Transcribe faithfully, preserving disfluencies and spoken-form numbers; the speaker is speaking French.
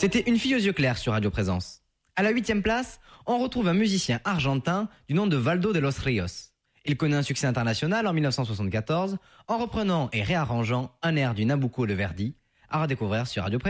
C'était Une fille aux yeux clairs sur Radio Présence. À la huitième place, on retrouve un musicien argentin du nom de Valdo de los Rios. Il connaît un succès international en dix-neuf cent soixante-quatorze en reprenant et réarrangeant un air du Nabucco de Verdi, à redécouvrir sur Radio Présence.